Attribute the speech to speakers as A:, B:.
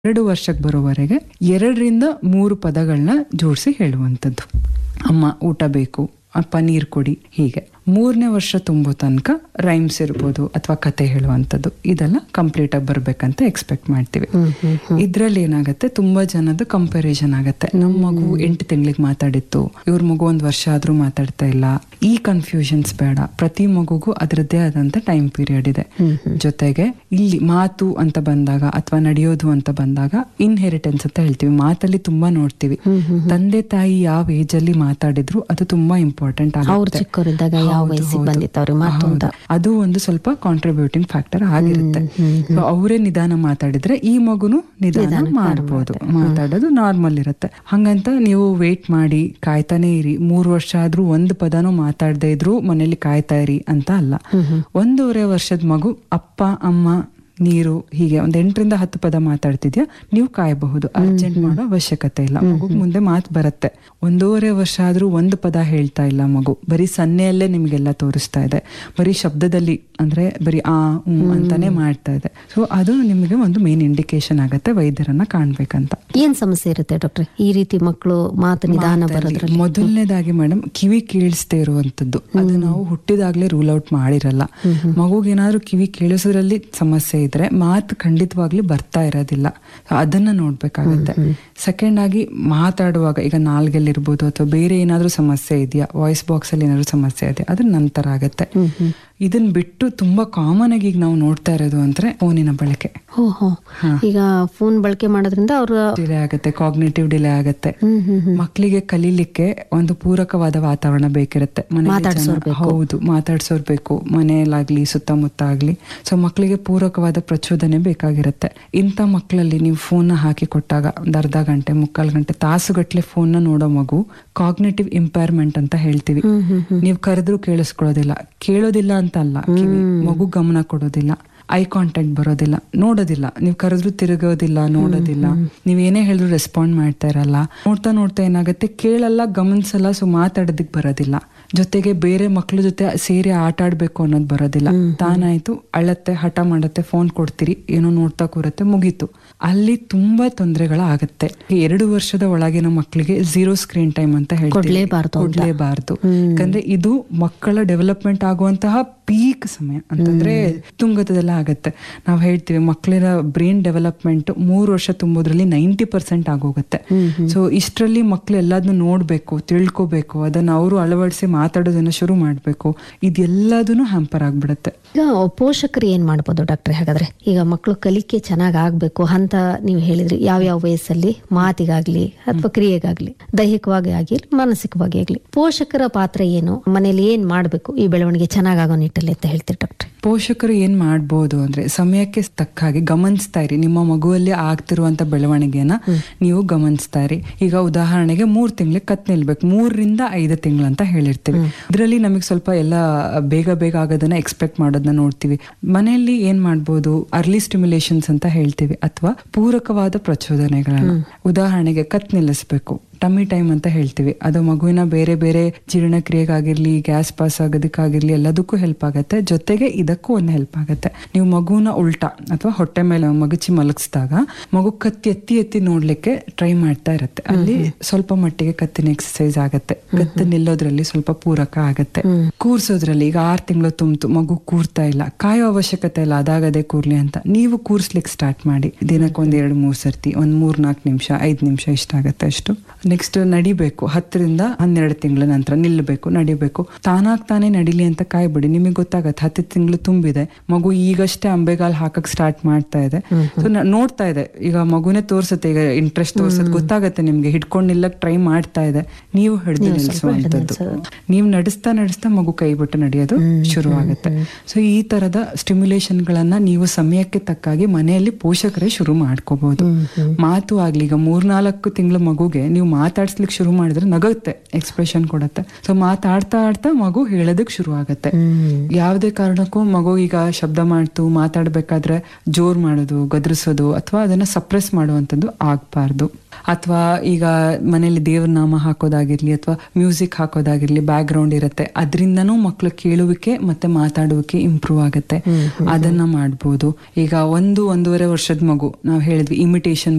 A: 2 ವರ್ಷಕ್ಕೆ ಬರೋವರೆಗೆ 2-3 ಪದಗಳನ್ನ ಜೋಡಿಸಿ ಹೇಳುವಂಥದ್ದು. ಅಮ್ಮ ಊಟ ಬೇಕು, ಅಪ್ಪ ನೀರು ಕೊಡಿ, ಹೀಗೆ. 3ನೇ ವರ್ಷ ತುಂಬೋ ತನಕ ರೈಮ್ಸ್ ಇರ್ಬೋದು ಅಥವಾ ಕತೆ ಹೇಳುವಂಥದ್ದು, ಇದೆಲ್ಲ ಕಂಪ್ಲೀಟ್ ಆಗಿ ಬರ್ಬೇಕಂತ ಎಕ್ಸ್ಪೆಕ್ಟ್ ಮಾಡ್ತೀವಿ. ಇದ್ರಲ್ಲಿ ಏನಾಗುತ್ತೆ, ತುಂಬಾ ಜನದ ಕಂಪ್ಯಾರಿಸನ್ ಆಗತ್ತೆ. ನಮ್ಮ ಮಗು 8 ತಿಂಗಳಿಗೆ ಮಾತಾಡಿತ್ತು, ಇವ್ರ ಮಗು 1 ವರ್ಷ ಆದ್ರೂ ಮಾತಾಡ್ತಾ ಇಲ್ಲ. ಈ ಕನ್ಫ್ಯೂಷನ್ಸ್ ಬೇಡ. ಪ್ರತಿ ಮಗುಗೂ ಅದರದ್ದೇ ಆದಂತ ಟೈಮ್ ಪೀರಿಯಡ್ ಇದೆ. ಜೊತೆಗೆ ಇಲ್ಲಿ ಮಾತು ಅಂತ ಬಂದಾಗ ಅಥವಾ ನಡೆಯೋದು ಅಂತ ಬಂದಾಗ ಇನ್ಹೆರಿಟೆನ್ಸ್ ಅಂತ ಹೇಳ್ತೀವಿ. ಮಾತಲ್ಲಿ ತುಂಬಾ ನೋಡ್ತೀವಿ, ತಂದೆ ತಾಯಿ ಯಾವ ಏಜ್ ಅಲ್ಲಿ ಮಾತಾಡಿದ್ರು ಅದು ತುಂಬಾ ಇಂಪಾರ್ಟೆಂಟ್ ಆಗುತ್ತೆ. ಅದು ಒಂದು ಸ್ವಲ್ಪ ಕಾಂಟ್ರಿಬ್ಯೂಟಿಂಗ್ ಫ್ಯಾಕ್ಟರ್ ಆಗಿರುತ್ತೆ. ಅವರೇ ನಿಧಾನ ಮಾತಾಡಿದ್ರೆ ಈ ಮಗುನು ನಿಧಾನ ಮಾಡ್ಬೋದು, ಮಾತಾಡೋದು ನಾರ್ಮಲ್ ಇರುತ್ತೆ. ಹಂಗಂತ ನೀವು ವೇಟ್ ಮಾಡಿ ಕಾಯ್ತಾನೆ ಇರಿ, 3 ವರ್ಷ ಆದ್ರೂ 1 ಪದನೂ ಮಾತಾಡದೇ ಇದ್ರು ಮನೇಲಿ ಕಾಯ್ತಾ ಇರಿ ಅಂತ ಅಲ್ಲ. 1.5 ವರ್ಷದ ಮಗು ಅಪ್ಪ ಅಮ್ಮ ನೀರು ಹೀಗೆ 8-10 ಪದ ಮಾತಾಡ್ತಿದ್ಯಾ, ನೀವು ಕಾಯಬಹುದು, ಅರ್ಜೆಂಟ್ ಮಾಡೋ ಅವಶ್ಯಕತೆ ಇಲ್ಲ. ಮಗು ಮುಂದೆ ಮಾತು ಬರುತ್ತೆ. 1.5 ವರ್ಷ ಆದ್ರೂ 1 ಪದ ಹೇಳ್ತಾ ಇಲ್ಲ ಮಗು, ಬರೀ ಸನ್ನೆಯಲ್ಲೇ ನಿಮ್ಗೆಲ್ಲ ತೋರಿಸ್ತಾ ಇದೆ, ಬರೀ ಶಬ್ದದಲ್ಲಿ ಅಂದ್ರೆ ಬರೀ ಆ ಅಂತಾನೆ ಮಾಡ್ತಾ ಇದೆ. ಸೊ ಅದು ನಿಮಗೆ ಒಂದು ಮೇನ್ ಇಂಡಿಕೇಶನ್ ಆಗತ್ತೆ ವೈದ್ಯರನ್ನ ಕಾಣ್ಬೇಕಂತ.
B: ಏನ್ ಸಮಸ್ಯೆ ಇರುತ್ತೆ ಡಾಕ್ಟ್ರೆ ಈ ರೀತಿ ಮಕ್ಕಳು ಮಾತು ನಿಧಾನ ಬರೋದ್ರಲ್ಲಿ?
A: ಮೊದಲನೇದಾಗಿ ಮೇಡಮ್, ಕಿವಿ ಕೇಳಿಸ್ದೇ ಇರುವಂತದ್ದು. ಅದು ನಾವು ಹುಟ್ಟಿದಾಗ್ಲೇ ರೂಲ್ ಔಟ್ ಮಾಡಿರಲ್ಲ. ಮಗುಗೇನಾದ್ರೂ ಕಿವಿ ಕೇಳಿಸೋದ್ರಲ್ಲಿ ಸಮಸ್ಯೆ ಇದ್ರೆ ಮಾತು ಖಂಡಿತವಾಗ್ಲೂ ಬರ್ತಾ ಇರೋದಿಲ್ಲ, ಅದನ್ನ ನೋಡ್ಬೇಕಾಗತ್ತೆ. ಸೆಕೆಂಡ್ ಆಗಿ ಮಾತಾಡುವಾಗ ಈಗ ನಾಲ್ಗೆಲ್ಲಿರ್ಬೋದು ಅಥವಾ ಬೇರೆ ಏನಾದ್ರೂ ಸಮಸ್ಯೆ ಇದೆಯಾ, ವಾಯ್ಸ್ ಬಾಕ್ಸ್ ಅಲ್ಲಿ ಏನಾದ್ರೂ ಸಮಸ್ಯೆ ಇದೆಯಾ, ಅದ್ರ ನಂತರ ಆಗತ್ತೆ. ಇದನ್ ಬಿಟ್ಟು ತುಂಬಾ ಕಾಮನ್ ಆಗಿ ಈಗ ನಾವು ನೋಡ್ತಾ ಇರೋದು ಅಂದ್ರೆ ಫೋನಿನ ಬಳಕೆ.
B: ಈಗ ಫೋನ್ ಬಳಕೆ ಮಾಡೋದ್ರಿಂದ ಅವ್ರ
A: ಡಿಲೇ ಆಗತ್ತೆ, ಕಾಗ್ನೇಟಿವ್ ಡಿಲೇ ಆಗತ್ತೆ. ಮಕ್ಕಳಿಗೆ ಕಲೀಲಿಕ್ಕೆ ಒಂದು ಪೂರಕವಾದ ವಾತಾವರಣ ಬೇಕಿರುತ್ತೆ. ಹೌದು, ಮಾತಾಡ್ಸೋರ್ಬೇಕು, ಮನೆಯಲ್ಲಾಗ್ಲಿ ಸುತ್ತಮುತ್ತ ಆಗ್ಲಿ. ಸೊ ಮಕ್ಕಳಿಗೆ ಪೂರಕವಾದ ಪ್ರಚೋದನೆ ಬೇಕಾಗಿರುತ್ತೆ. ಇಂಥ ಮಕ್ಕಳಲ್ಲಿ ನೀವು ಫೋನ್ ಹಾಕಿ ಕೊಟ್ಟಾಗ ಒಂದು ಅರ್ಧ ಗಂಟೆ, 3/4 ಗಂಟೆ, ತಾಸುಗಟ್ಲೆ ಫೋನ್ ನೋಡೋ ಮಗು ಕಾಗ್ನೇಟಿವ್ ಇಂಪೈರ್ಮೆಂಟ್ ಅಂತ ಹೇಳ್ತೀವಿ. ನೀವು ಕರೆದ್ರೂ ಕೇಳೋದಿಲ್ಲ ಅಂತ ಅಲ್ಲ, ಮಗು ಗಮನ ಕೊಡೋದಿಲ್ಲ, ಐ ಕಾಂಟ್ಯಾಕ್ಟ್ ಬರೋದಿಲ್ಲ, ನೋಡೋದಿಲ್ಲ. ನೀವು ಕರೆದ್ರೂ ತಿರುಗೋದಿಲ್ಲ, ನೋಡೋದಿಲ್ಲ, ನೀವೇನೇ ಹೇಳಿದ್ರು ರೆಸ್ಪಾಂಡ್ ಮಾಡ್ತಾ ಇರಲ್ಲ. ನೋಡ್ತಾ ಏನಾಗುತ್ತೆ, ಕೇಳಲ್ಲ, ಗಮನಿಸಲ್ಲ, ಸೊ ಮಾತಾಡೋದಕ್ಕೆ ಬರೋದಿಲ್ಲ. ಜೊತೆಗೆ ಬೇರೆ ಮಕ್ಳ ಜೊತೆ ಸೇರಿ ಆಟ ಆಡ್ಬೇಕು ಅನ್ನೋದು ಬರೋದಿಲ್ಲ. ತಾನಾಯ್ತು ಅಳತ್ತೆ, ಹಠ ಮಾಡತ್ತೆ, ಫೋನ್ ಕೊಡ್ತೀರಿ, ಏನೋ ನೋಡ್ತಾ ಕೂರತ್ತೆ, ಮುಗೀತು. ಅಲ್ಲಿ ತುಂಬಾ ತೊಂದರೆಗಳಾಗತ್ತೆ. 2 ವರ್ಷದ ಒಳಗಿನ ಮಕ್ಕಳಿಗೆ 0 ಸ್ಕ್ರೀನ್ ಟೈಮ್ ಅಂತ ಕೊಡ್ಲೇಬಾರ್ದು. ಯಾಕಂದ್ರೆ ಇದು ಮಕ್ಕಳ ಡೆವಲಪ್ಮೆಂಟ್ ಆಗುವಂತಹ ಪೀಕ್ ಸಮಯ ಅಂತಂದ್ರೆ ತುಂಗತದೆಲ್ಲ ಆಗತ್ತೆ. ನಾವು ಹೇಳ್ತೀವಿ ಮಕ್ಕಳ ಬ್ರೈನ್ ಡೆವಲಪ್ಮೆಂಟ್ 3 ವರ್ಷ ತುಂಬೋದ್ರಲ್ಲಿ 90% ಆಗೋಗುತ್ತೆ. ಸೊ ಇಷ್ಟರಲ್ಲಿ ಮಕ್ಳು ಎಲ್ಲದನ್ನು ನೋಡ್ಬೇಕು, ತಿಳ್ಕೋಬೇಕು, ಅದನ್ನ ಅವರು ಅಳವಡಿಸಿ ಮಾತಾಡೋದನ್ನ ಶುರು ಮಾಡ್ಬೇಕು. ಇದೆಲ್ಲದೂ ಹ್ಯಾಂಪರ್ ಆಗ್ಬಿಡತ್ತೆ.
B: ಈಗ ಪೋಷಕರು ಏನ್ ಮಾಡ್ಬೋದು ಡಾಕ್ಟ್ರೆ ಹಾಗಾದ್ರೆ? ಈಗ ಮಕ್ಕಳು ಕಲಿಕೆ ಚೆನ್ನಾಗ್ ಆಗ್ಬೇಕು ಅಂತ ನೀವು ಹೇಳಿದ್ರಿ, ಯಾವ ವಯಸ್ಸಲ್ಲಿ ಮಾತಿಗಾಗ್ಲಿ ಅಥವಾ ಕ್ರಿಯೆಗಾಗ್ಲಿ, ದೈಹಿಕವಾಗಿ ಆಗಿರ್ಲಿ ಮಾನಸಿಕವಾಗಿ ಆಗ್ಲಿ, ಪೋಷಕರ ಪಾತ್ರ ಏನು? ಮನೇಲಿ ಏನ್ ಮಾಡ್ಬೇಕು ಈ ಬೆಳವಣಿಗೆ ಚೆನ್ನಾಗಾಗೋ ನಿಟ್ಟಲ್ಲಿ ಅಂತ ಹೇಳ್ತೀರಿ ಡಾಕ್ಟ್ರೆ?
A: ಪೋಷಕರು ಏನ್ ಮಾಡ್ಬೋದು ಅಂದ್ರೆ ಸಮಯಕ್ಕೆ ತಕ್ಕ ಹಾಗೆ ಗಮನಿಸ್ತಾ ಇರಿ. ನಿಮ್ಮ ಮಗುವಲ್ಲಿ ಆಗ್ತಿರುವಂತ ಬೆಳವಣಿಗೆನ ನೀವು ಗಮನಿಸ್ತಾ ಇರಿ. ಈಗ ಉದಾಹರಣೆಗೆ 3 ತಿಂಗಳಿಗೆ ಕತ್ ನಿಲ್ಬೇಕು, 3-5 ತಿಂಗಳು ಅಂತ ಹೇಳಿರ್ತೀವಿ. ಇದರಲ್ಲಿ ನಮಗೆ ಸ್ವಲ್ಪ ಎಲ್ಲ ಬೇಗ ಆಗೋದನ್ನ ಎಕ್ಸ್ಪೆಕ್ಟ್ ಮಾಡೋದನ್ನ ನೋಡ್ತೀವಿ. ಮನೆಯಲ್ಲಿ ಏನ್ ಮಾಡ್ಬೋದು, ಅರ್ಲಿ ಸ್ಟಿಮ್ಯುಲೇಷನ್ಸ್ ಅಂತ ಹೇಳ್ತೀವಿ ಅಥವಾ ಪೂರಕವಾದ ಪ್ರಚೋದನೆಗಳನ್ನ. ಉದಾಹರಣೆಗೆ ಕತ್ ನಿಲ್ಲಿಸ್ಬೇಕು, ಟಮ್ಮಿ ಟೈಮ್ ಅಂತ ಹೇಳ್ತೀವಿ. ಅದು ಮಗುವಿನ ಬೇರೆ ಜೀರ್ಣಕ್ರಿಯೆಗಾಗಿರ್ಲಿ, ಗ್ಯಾಸ್ ಪಾಸ್ ಆಗೋದಕ್ಕಾಗಿರ್ಲಿ ಎಲ್ಲದಕ್ಕೂ ಹೆಲ್ಪ್ ಆಗತ್ತೆ. ಜೊತೆಗೆ ಇದಕ್ಕೂ ಒಂದು ಹೆಲ್ಪ್ ಆಗತ್ತೆ. ನೀವು ಮಗುನ ಉಲ್ಟಾ ಅಥವಾ ಹೊಟ್ಟೆ ಮೇಲೆ ಮಗುಚಿ ಮಲಗಿಸಿದಾಗ ಮಗು ಕತ್ತಿ ಎತ್ತಿ ನೋಡ್ಲಿಕ್ಕೆ ಟ್ರೈ ಮಾಡ್ತಾ ಇರತ್ತೆ. ಅಲ್ಲಿ ಸ್ವಲ್ಪ ಮಟ್ಟಿಗೆ ಕತ್ತಿನ ಎಕ್ಸರ್ಸೈಸ್ ಆಗತ್ತೆ. ಕತ್ತು ನಿಲ್ಲೋದ್ರಲ್ಲಿ ಸ್ವಲ್ಪ ಪೂರಕ ಆಗತ್ತೆ. ಕೂರ್ಸೋದ್ರಲ್ಲಿ ಈಗ 6 ತಿಂಗಳು ತುಂಬಿತು, ಮಗು ಕೂರ್ತಾ ಇಲ್ಲ, ಕಾಯೋ ಅವಶ್ಯಕತೆ ಇಲ್ಲ, ಅದಾಗದೆ ಕೂರ್ಲಿ ಅಂತ ನೀವು ಕೂರ್ಸ್ಲಿಕ್ಕೆ ಸ್ಟಾರ್ಟ್ ಮಾಡಿ. ದಿನಕ್ಕೆ 1-2-3 ಸರ್ತಿ, 3-4 ನಿಮಿಷ, 5 ನಿಮಿಷ ಇಷ್ಟ ಆಗತ್ತೆ ಅಷ್ಟು. ನೆಕ್ಸ್ಟ್ ನಡಿಬೇಕು, 10-12 ತಿಂಗಳ ನಂತರ ನಿಲ್ಲಬೇಕು, ನಡಿಬೇಕು. ತಾನೇ ನಡಿಲಿ ಅಂತ ಕಾಯ್ಬಿಡಿ. ನಿಮಗೆ ಗೊತ್ತಾಗತ್ತೆ 10 ತಿಂಗಳು ತುಂಬಿದೆ, ಮಗು ಈಗಷ್ಟೇ ಅಂಬೆಗಾಲ್ ಹಾಕಕ್ ಸ್ಟಾರ್ಟ್ ಮಾಡ್ತಾ ಇದೆ. ಸೊ ನೋಡ್ತಾ ಇದೆ, ಈಗ ಮಗುನೇ ತೋರ್ಸುತ್ತೆ, ಈಗ ಇಂಟ್ರೆಸ್ಟ್ ತೋರ್ಸೋದು ಗೊತ್ತಾಗತ್ತೆ ನಿಮ್ಗೆ, ಹಿಡ್ಕೊಂಡು ನಿಲ್ಲಕ್ ಟ್ರೈ ಮಾಡ್ತಾ ಇದೆ. ನೀವು ಹಿಡಿದು ನಿಲ್ಲಿಸುವಂತದ್ದು. ನೀವು ನಡೆಸ್ತಾ ಮಗು ಕೈ ಬಿಟ್ಟು ನಡೆಯೋದು ಶುರು ಆಗುತ್ತೆ. ಸೊ ಈ ತರದ ಸ್ಟಿಮ್ಯುಲೇಷನ್ ಗಳನ್ನ ನೀವು ಸಮಯಕ್ಕೆ ತಕ್ಕಾಗಿ ಮನೆಯಲ್ಲಿ ಪೋಷಕರೇ ಶುರು ಮಾಡ್ಕೋಬಹುದು. ಮಾತು ಆಗ್ಲಿ, ಈಗ 3-4 ತಿಂಗಳ ಮಗುಗೆ ನೀವು ಮಾತಾಡ್ಸ್ಲಿಕ್ಕೆ ಶುರು ಮಾಡಿದ್ರೆ ನಗುತ್ತೆ, ಎಕ್ಸ್ಪ್ರೆಷನ್ ಕೊಡತ್ತೆ. ಸೊ ಮಾತಾಡ್ತಾ ಮಗು ಹೇಳೋದಕ್ ಶುರು ಆಗತ್ತೆ. ಯಾವುದೇ ಕಾರಣಕ್ಕೂ ಮಗು ಈಗ ಶಬ್ದ ಮಾಡ್ತು ಮಾತಾಡ್ಬೇಕಾದ್ರೆ ಜೋರ್ ಮಾಡೋದು, ಗದರಿಸೋದು ಅಥವಾ ಅದನ್ನ ಸಪ್ರೆಸ್ ಮಾಡುವಂಥದ್ದು ಆಗ್ಬಾರ್ದು. ಅಥವಾ ಈಗ ಮನೇಲಿ ದೇವ್ರ ನಾಮ ಹಾಕೋದಾಗಿರ್ಲಿ ಅಥವಾ ಮ್ಯೂಸಿಕ್ ಹಾಕೋದಾಗಿರ್ಲಿ, ಬ್ಯಾಕ್ ಗ್ರೌಂಡ್ ಇರುತ್ತೆ, ಅದರಿಂದನೂ ಮಕ್ಳು ಕೇಳುವಿಕೆ ಮತ್ತೆ ಮಾತಾಡುವಿಕೆ ಇಂಪ್ರೂವ್ ಆಗುತ್ತೆ. ಅದನ್ನ ಮಾಡ್ಬೋದು. ಈಗ 1-1.5 ವರ್ಷದ ಮಗು, ನಾವು ಹೇಳಿದ್ವಿ ಇಮಿಟೇಷನ್